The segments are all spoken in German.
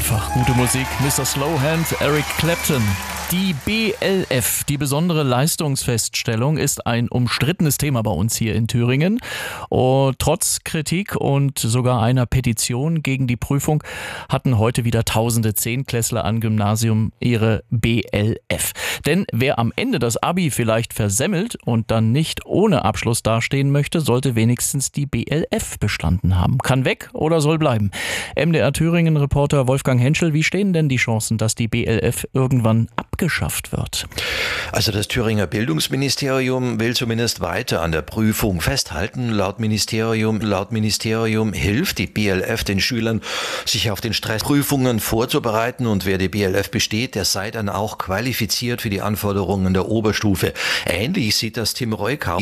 einfach gute Musik. Mr. Slowhand, Eric Clapton. Die BLF, die besondere Leistungsfeststellung, ist ein umstrittenes Thema bei uns hier in Thüringen. Und trotz Kritik und sogar einer Petition gegen die Prüfung hatten heute wieder tausende Zehnklässler am Gymnasium ihre BLF. Denn wer am Ende das Abi vielleicht versemmelt und dann nicht ohne Abschluss dastehen möchte, sollte wenigstens die BLF bestanden haben. Kann weg oder soll bleiben? MDR Thüringen-Reporter Wolfgang Henschel, wie stehen denn die Chancen, dass die BLF irgendwann abgeschafft wird? Also das Thüringer Bildungsministerium will zumindest weiter an der Prüfung festhalten. Laut Ministerium hilft die BLF den Schülern, sich auf den Stressprüfungen vorzubereiten, und wer die BLF besteht, der sei dann auch qualifiziert für die Anforderungen der Oberstufe. Ähnlich sieht das Tim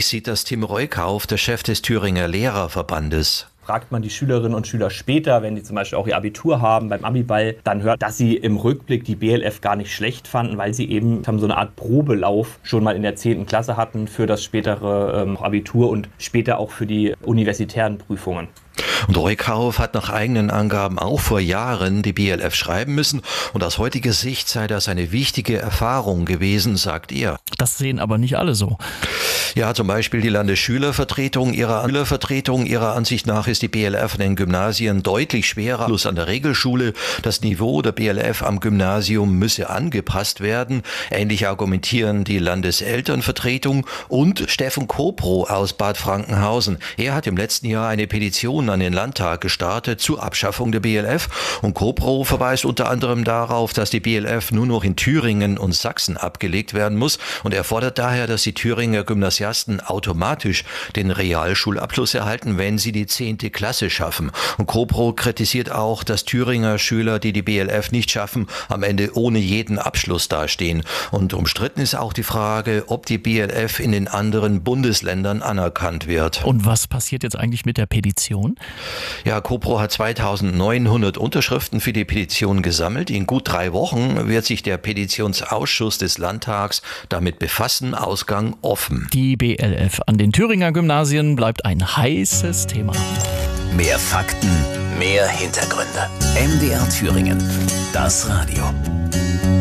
Reukauf, der Chef des Thüringer Lehrerverbandes. Fragt man die Schülerinnen und Schüler später, wenn die zum Beispiel auch ihr Abitur haben, beim Abiball, dann hört, dass sie im Rückblick die BLF gar nicht schlecht fanden, weil sie eben so eine Art Probelauf schon mal in der 10. Klasse hatten für das spätere Abitur und später auch für die universitären Prüfungen. Und Reukauf hat nach eigenen Angaben auch vor Jahren die BLF schreiben müssen, und aus heutiger Sicht sei das eine wichtige Erfahrung gewesen, sagt er. Das sehen aber nicht alle so. Ja, zum Beispiel die Landesschülervertretung. Ihrer Ansicht nach ist die BLF an den Gymnasien deutlich schwerer als an der Regelschule. Das Niveau der BLF am Gymnasium müsse angepasst werden. Ähnlich argumentieren die Landeselternvertretung und Steffen Kopro aus Bad Frankenhausen. Er hat im letzten Jahr eine Petition an den Landtag gestartet zur Abschaffung der BLF, und Kopro verweist unter anderem darauf, dass die BLF nur noch in Thüringen und Sachsen abgelegt werden muss, und er fordert daher, dass die Thüringer Gymnasiasten automatisch den Realschulabschluss erhalten, wenn sie die 10. Klasse schaffen. Und Kopro kritisiert auch, dass Thüringer Schüler, die die BLF nicht schaffen, am Ende ohne jeden Abschluss dastehen. Und umstritten ist auch die Frage, ob die BLF in den anderen Bundesländern anerkannt wird. Und was passiert jetzt eigentlich mit der Petition? Ja, Kopro hat 2900 Unterschriften für die Petition gesammelt. In gut 3 Wochen wird sich der Petitionsausschuss des Landtags damit befassen. Ausgang offen. Die BLF an den Thüringer Gymnasien bleibt ein heißes Thema. Mehr Fakten, mehr Hintergründe. MDR Thüringen, das Radio.